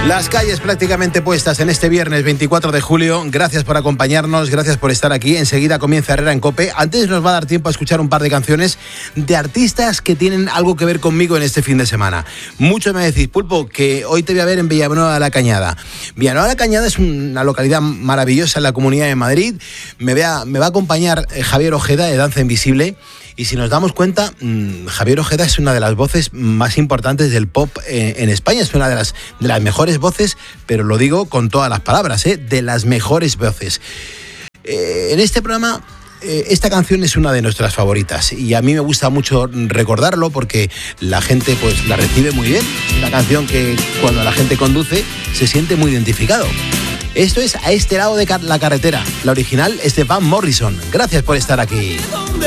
Las calles prácticamente puestas en este viernes 24 de julio. Gracias por acompañarnos, gracias por estar aquí. Enseguida comienza Herrera en COPE. Antes nos va a dar tiempo a escuchar un par de canciones de artistas que tienen algo que ver conmigo en este fin de semana. Muchos me decís, Pulpo, que hoy te voy a ver en Villanueva de la Cañada. Villanueva de la Cañada es una localidad maravillosa en la Comunidad de Madrid. Me va a acompañar Javier Ojeda de Danza Invisible. Y si nos damos cuenta, Javier Ojeda es una de las voces más importantes del pop en España. Es una de las mejores voces, pero lo digo con todas las palabras, de las mejores voces. En este programa, esta canción es una de nuestras favoritas y a mí me gusta mucho recordarlo porque la gente pues la recibe muy bien. Es una canción que cuando la gente conduce se siente muy identificado. Esto es A este lado de la carretera. La original es de Van Morrison. Gracias por estar aquí.